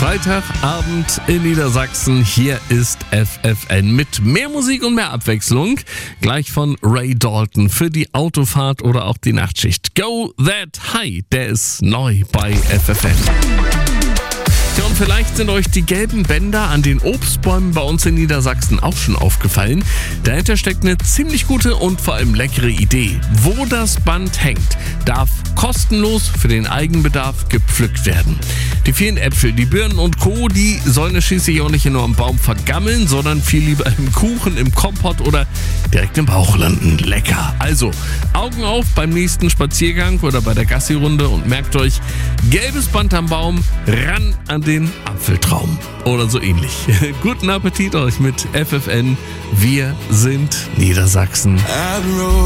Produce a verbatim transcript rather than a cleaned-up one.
Freitagabend in Niedersachsen. Hier ist F F N mit mehr Musik und mehr Abwechslung. Gleich von Ray Dalton für die Autofahrt oder auch die Nachtschicht. Go That High, der ist neu bei F F N. Ja, und vielleicht sind euch die gelben Bänder an den Obstbäumen bei uns in Niedersachsen auch schon aufgefallen. Dahinter steckt eine ziemlich gute und vor allem leckere Idee. Wo das Band hängt, darf kostenlos für den Eigenbedarf gepflückt werden. Die vielen Äpfel, die Birnen und Co., die sollen es schließlich auch nicht nur am Baum vergammeln, sondern viel lieber im Kuchen, im Kompott oder direkt im Bauch landen. Lecker! Also, Augen auf beim nächsten Spaziergang oder bei der Gassi-Runde und merkt euch, gelbes Band am Baum, ran an den Apfeltraum oder so ähnlich. Guten Appetit euch mit F F N. Wir sind Niedersachsen.